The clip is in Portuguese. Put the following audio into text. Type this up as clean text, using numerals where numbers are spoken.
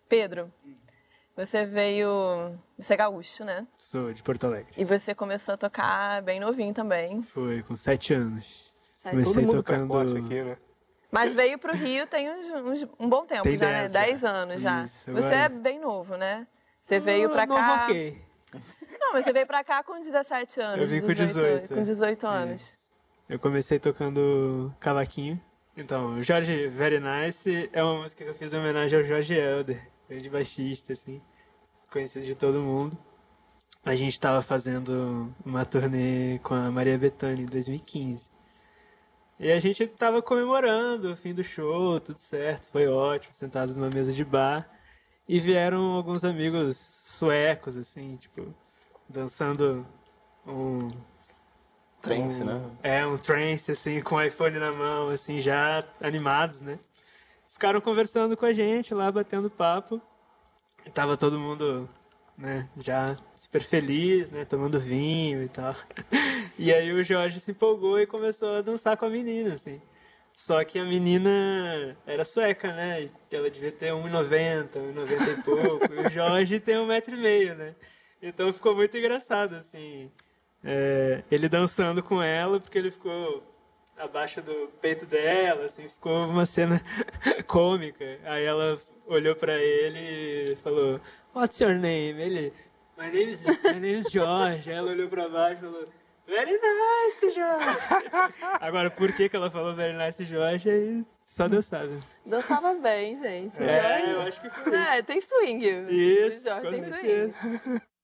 Pedro, você veio... Você é gaúcho, né? Sou de Porto Alegre. E você começou a tocar bem novinho também. Foi, com 7 anos. Todo Comecei mundo tocando... precoce aqui, né? Mas veio pro Rio tem um bom tempo Tem já, 10 né? já. 10 anos já. Isso, Você agora- é bem novo, né? Você veio pra Não cá... voquei. Não, mas você veio pra cá com 17 anos. Eu vim com 18. Com 18 anos. Eu comecei tocando cavaquinho. Então, Jorge Very Nice é uma música que eu fiz em homenagem ao Jorge Helder, grande baixista, assim, conhecido de todo mundo. A gente tava fazendo uma turnê com a Maria Bethânia em 2015. E a gente tava comemorando o fim do show, tudo certo, foi ótimo, sentados numa mesa de bar. E vieram alguns amigos suecos, assim, tipo, dançando um... Trance, né? Um trance, assim, com o iPhone na mão, assim, já animados, né? Ficaram conversando com a gente lá, batendo papo. E tava todo mundo, né, já super feliz, né, tomando vinho e tal. E aí o Jorge se empolgou e começou a dançar com a menina, assim. Só que a menina era sueca, né? E ela devia ter 1,90, 1,90 e pouco. E o Jorge tem 1,5 m, né? Então ficou muito engraçado, assim. Ele dançando com ela, porque ele ficou abaixo do peito dela, assim, ficou uma cena cômica. Aí ela olhou pra ele e falou, "What's your name?" Ele, my name is Jorge." Aí ela olhou pra baixo e falou, "Very nice, Jorge." Agora, por que ela falou very nice, Jorge, aí só Deus sabe. Dançava bem, gente. Eu acho que foi isso. Tem swing. Isso, Jorge com tem certeza. swing.